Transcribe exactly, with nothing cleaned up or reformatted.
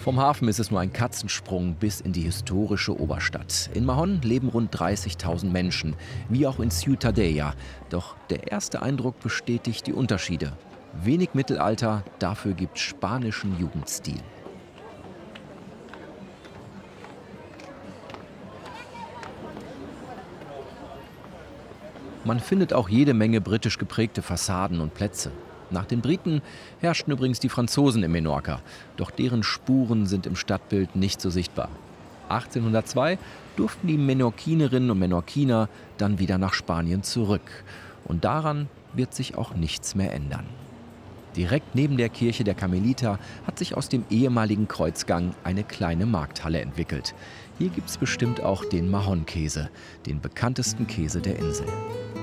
Vom Hafen ist es nur ein Katzensprung bis in die historische Oberstadt. In Mahon leben rund dreißigtausend Menschen, wie auch in Ciutadella. Doch der erste Eindruck bestätigt die Unterschiede. Wenig Mittelalter, dafür gibt spanischen Jugendstil. Man findet auch jede Menge britisch geprägte Fassaden und Plätze. Nach den Briten herrschten übrigens die Franzosen in Menorca. Doch deren Spuren sind im Stadtbild nicht so sichtbar. achtzehnhundertzwei durften die Menorquinerinnen und Menorquiner dann wieder nach Spanien zurück. Und daran wird sich auch nichts mehr ändern. Direkt neben der Kirche der Karmeliter hat sich aus dem ehemaligen Kreuzgang eine kleine Markthalle entwickelt. Hier gibt es bestimmt auch den Mahon-Käse, den bekanntesten Käse der Insel.